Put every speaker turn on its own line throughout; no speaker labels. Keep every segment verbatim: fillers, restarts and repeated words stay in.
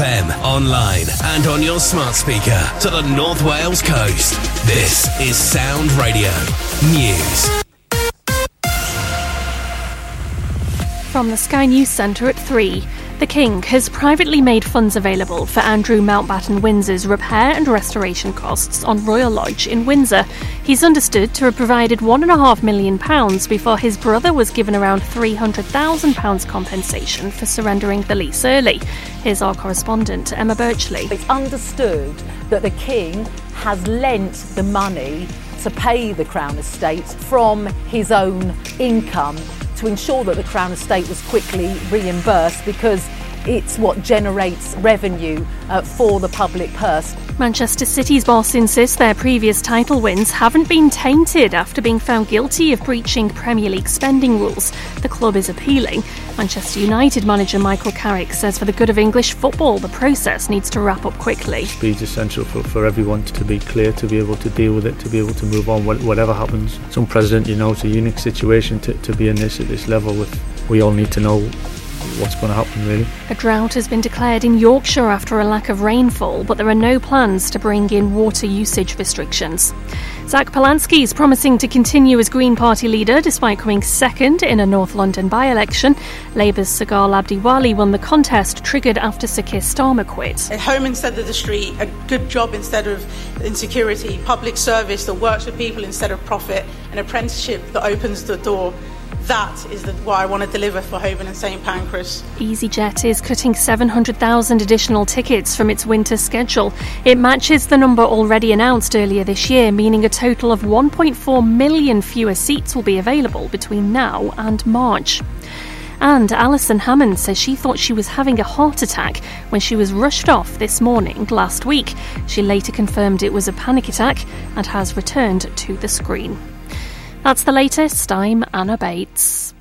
F M, online and on your smart speaker to the North Wales coast. This is Sound Radio News.
From the Sky News Centre at three. The King has privately made funds available for Andrew Mountbatten Windsor's repair and restoration costs on Royal Lodge in Windsor. He's understood to have provided one and a half million pounds before his brother was given around three hundred thousand pounds compensation for surrendering the lease early. Here's our correspondent, Emma Birchley.
It's understood that the King has lent the money to pay the Crown Estate from his own income to ensure that the Crown Estate was quickly reimbursed, because it's what generates revenue uh, for the public purse.
Manchester City's boss insists their previous title wins haven't been tainted after being found guilty of breaching Premier League spending rules. The club is appealing. Manchester United manager Michael Carrick says for the good of English football, the process needs to wrap up quickly.
Speed's essential for, for everyone to be clear, to be able to deal with it, to be able to move on, whatever happens. Some president, you know, it's a unique situation to, to be in this at this level. With we all need to know what's going to happen, really.
A drought has been declared in Yorkshire after a lack of rainfall, but there are no plans to bring in water usage restrictions. Zach Polanski is promising to continue as Green Party leader despite coming second in a North London by-election. Labour's Sagar Labdiwali won the contest, triggered after Sir Keir Starmer quit.
A home instead of the street, a good job instead of insecurity, public service that works for people instead of profit, an apprenticeship that opens the door. That is the, what I want to deliver for Holborn and St Pancras.
EasyJet is cutting seven hundred thousand additional tickets from its winter schedule. It matches the number already announced earlier this year, meaning a total of one point four million fewer seats will be available between now and March. And Alison Hammond says she thought she was having a heart attack when she was rushed off this morning last week. She later confirmed it was a panic attack and has returned to the screen. That's the latest. I'm Anna Bates.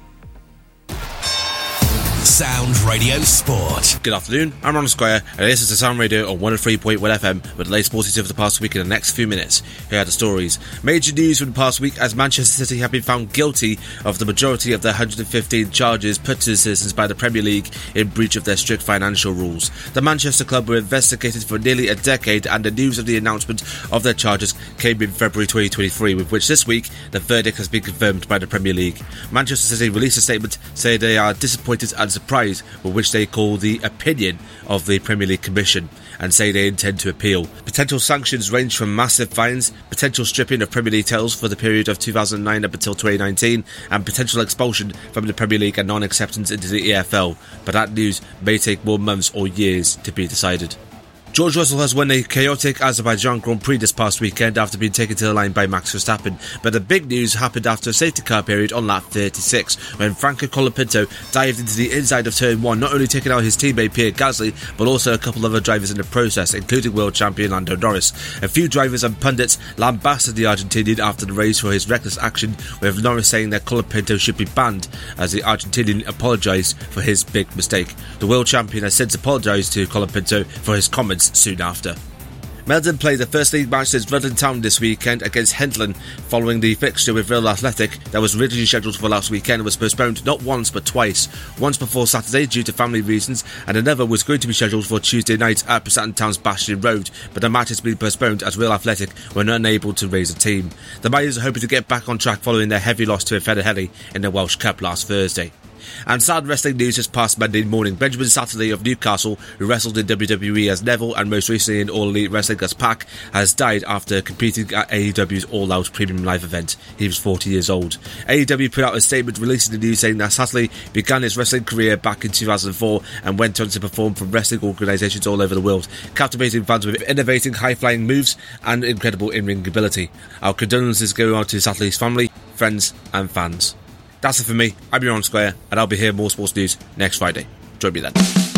Sound Radio Sport.
Good afternoon, I'm Ron Squire, and this is the Sound Radio on one oh three point one F M with the latest sports over the past week in the next few minutes. Here are the stories. Major news from the past week as Manchester City have been found guilty of the majority of the one hundred fifteen charges put to the citizens by the Premier League in breach of their strict financial rules. The Manchester club were investigated for nearly a decade, and the news of the announcement of their charges came in February twenty twenty-three, with which this week the verdict has been confirmed by the Premier League. Manchester City released a statement saying they are disappointed and surprised with which they call the opinion of the Premier League Commission, and say they intend to appeal. Potential sanctions range from massive fines, potential stripping of Premier League titles for the period of two thousand nine up until twenty nineteen, and potential expulsion from the Premier League and non-acceptance into the E F L. But that news may take more months or years to be decided. George Russell has won a chaotic Azerbaijan Grand Prix this past weekend after being taken to the line by Max Verstappen, but the big news happened after a safety car period on lap thirty-six, when Franco Colapinto dived into the inside of turn one, not only taking out his teammate Pierre Gasly, but also a couple of other drivers in the process, including world champion Lando Norris. A few drivers and pundits lambasted the Argentinian after the race for his reckless action, with Norris saying that Colapinto should be banned, as the Argentinian apologised for his big mistake. The world champion has since apologised to Colapinto for his comments soon after. Meldon played the first league match since Rutland Town this weekend against Hendlin, following the fixture with Villa Athletic that was originally scheduled for last weekend and was postponed not once but twice. Once before Saturday due to family reasons, and another was going to be scheduled for Tuesday night at Prestatyn Town's Bastion Road, but the match has been postponed as Villa Athletic were unable to raise a team. The Mayors are hoping to get back on track following their heavy loss to Featherheady in the Welsh Cup last Thursday. And sad wrestling news this past Monday morning. Benjamin Saturday of Newcastle, who wrestled in W W E as Neville and most recently in All Elite Wrestling as Pac, has died after competing at A E W's All Out Premium Live event. He was forty years old. A E W put out a statement releasing the news saying that Saturday began his wrestling career back in two thousand four and went on to perform for wrestling organisations all over the world, captivating fans with innovating high-flying moves and incredible in-ring ability. Our condolences go out to Saturday's family, friends and fans. That's it for me. I'm Ron Square, and I'll be here more sports news next Friday. Join me then.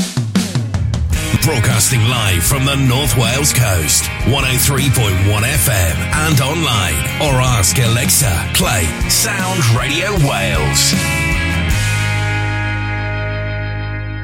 Broadcasting live from the North Wales coast, one oh three point one F M, and online, or ask Alexa, play Sound Radio Wales.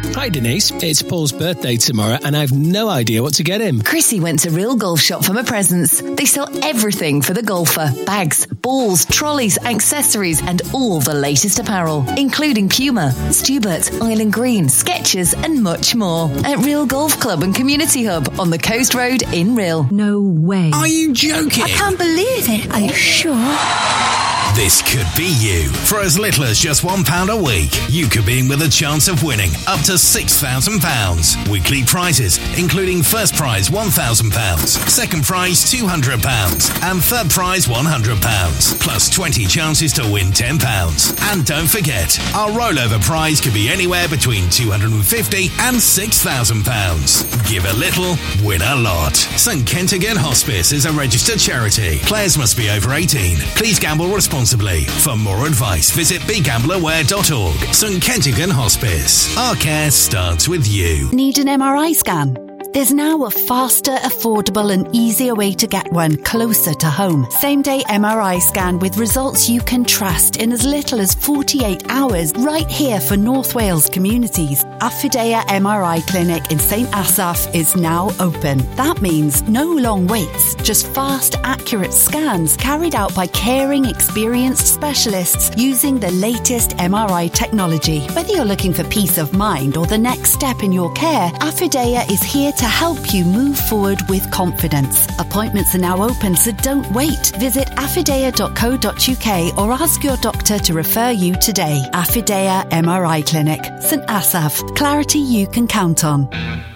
Hi Denise, it's Paul's birthday tomorrow and I've no idea what to get him.
Chrissy went to Real Golf Shop for my presents. They sell everything for the golfer. Bags, balls, trolleys, accessories and all the latest apparel, including Puma, Stubert, Island Green, Skechers and much more. At Real Golf Club and Community Hub on the Coast Road in Real.
No way.
Are you joking?
I can't believe it. Are you sure?
This could be you. For as little as just one pound a week, you could be in with a chance of winning up to six thousand pounds. Weekly prizes, including first prize one thousand pounds, second prize two hundred pounds, and third prize one hundred pounds, plus twenty chances to win ten pounds. And don't forget, our rollover prize could be anywhere between two hundred fifty and six thousand pounds. Give a little, win a lot. St Kentigern Hospice is a registered charity. Players must be over eighteen. Please gamble responsibly. For more advice, visit be gamble aware dot org. St Kentigern Hospice. Our care starts with you.
Need an M R I scan? There's now a faster, affordable and easier way to get one closer to home. Same-day M R I scan with results you can trust in as little as forty-eight hours right here for North Wales communities. Affidea M R I Clinic in St Asaph is now open. That means no long waits, just fast, accurate scans carried out by caring, experienced specialists using the latest M R I technology. Whether you're looking for peace of mind or the next step in your care, Affidea is here to help you move forward with confidence. Appointments are now open, so don't wait. Visit affidea dot co dot uk or ask your doctor to refer you today. Affidea M R I Clinic, St Asaph. Clarity you can count on.